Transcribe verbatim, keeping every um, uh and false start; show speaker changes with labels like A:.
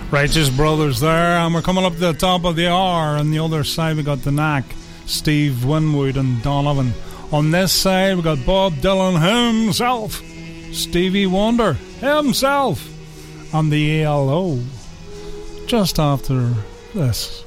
A: Righteous Brothers there, and we're coming up to the top of the hour. On the other side we got The Knack, Steve Winwood and Donovan. On this side we got Bob Dylan himself, Stevie Wonder himself, and the A L O. Just after this.